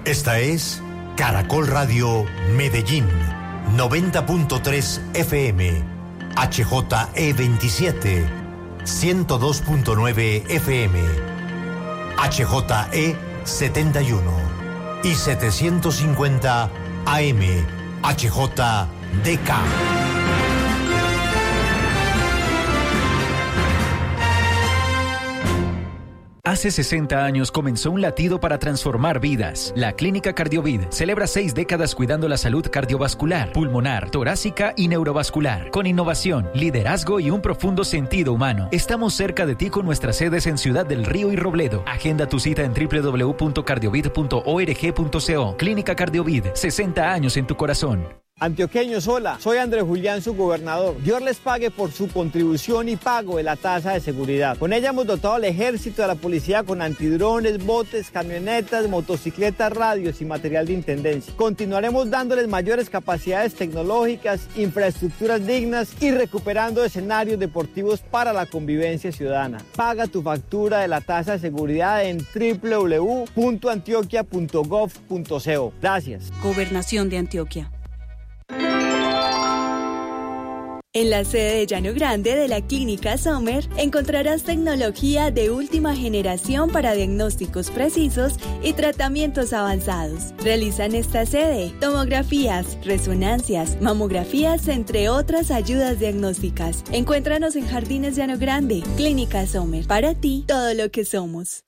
Esta es Caracol Radio Medellín, 90.3 FM, HJE27, 102.9 FM, HJE71 y 750 AM, HJDK. Hace 60 años comenzó un latido para transformar vidas. La Clínica Cardiovid celebra 6 décadas cuidando la salud cardiovascular, pulmonar, torácica y neurovascular. Con innovación, liderazgo y un profundo sentido humano. Estamos cerca de ti con nuestras sedes en Ciudad del Río y Robledo. Agenda tu cita en www.cardiovid.org.co. Clínica Cardiovid, 60 años en tu corazón. Antioqueños, hola, soy Andrés Julián, su gobernador. Dios les pague por su contribución y pago de la tasa de seguridad. Con ella hemos dotado al ejército y a la policía con antidrones, botes, camionetas, motocicletas, radios y material de intendencia. Continuaremos dándoles mayores capacidades tecnológicas, infraestructuras dignas y recuperando escenarios deportivos para la convivencia ciudadana. Paga tu factura de la tasa de seguridad en www.antioquia.gov.co. Gracias. Gobernación de Antioquia. En la sede de Llano Grande de la Clínica Sommer encontrarás tecnología de última generación para diagnósticos precisos y tratamientos avanzados. Realizan esta sede tomografías, resonancias, mamografías, entre otras ayudas diagnósticas. Encuéntranos en Jardines Llano Grande. Clínica Sommer. Para ti, todo lo que somos.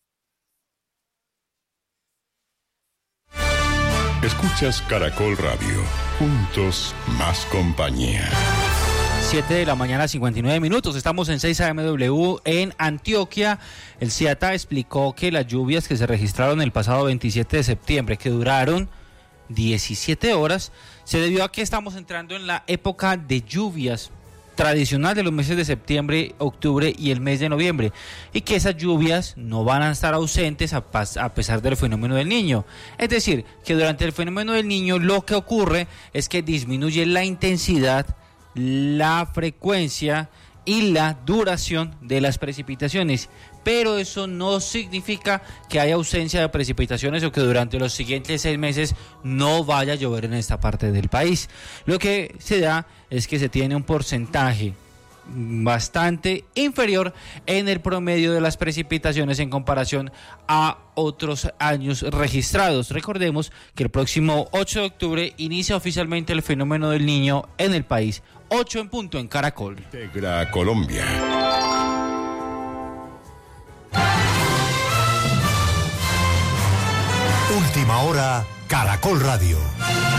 Escuchas Caracol Radio. Juntos, más compañía. 7:59 a.m. Estamos en 6 AMW en Antioquia. El CIATA explicó que las lluvias que se registraron el pasado 27 de septiembre, que duraron 17 horas, se debió a que estamos entrando en la época de lluvias tradicional de los meses de septiembre, octubre y el mes de noviembre, y que esas lluvias no van a estar ausentes a pesar del fenómeno del Niño. Es decir, que durante el fenómeno del Niño lo que ocurre es que disminuye la intensidad, la frecuencia y la duración de las precipitaciones, pero eso no significa que haya ausencia de precipitaciones o que durante los siguientes 6 meses no vaya a llover en esta parte del país. Lo que se da es que se tiene un porcentaje bastante inferior en el promedio de las precipitaciones en comparación a otros años registrados. Recordemos que el próximo 8 de octubre inicia oficialmente el fenómeno del Niño en el país. 8 en punto en Caracol. Integra Colombia. Última hora, Caracol Radio.